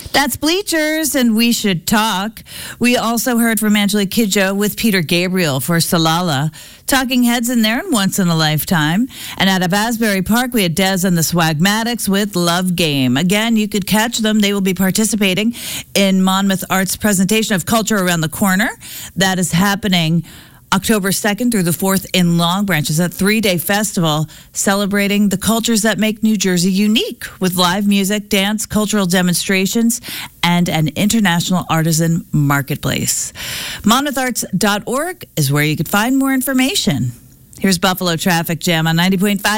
That's Bleachers, and We Should Talk. We also heard from Angelique Kidjo with Peter Gabriel for Salala. Talking Heads in there and Once in a Lifetime. And out of Asbury Park, we had Des and the Swagmatics with Love Game. Again, you could catch them. They will be participating in Monmouth Arts' presentation of Culture Around the Corner. That is happening October 2nd through the 4th in Long Branch. It's a 3-day festival celebrating the cultures that make New Jersey unique with live music, dance, cultural demonstrations, and an international artisan marketplace. MonmouthArts.org is where you could find more information. Here's Buffalo Traffic Jam on 90.5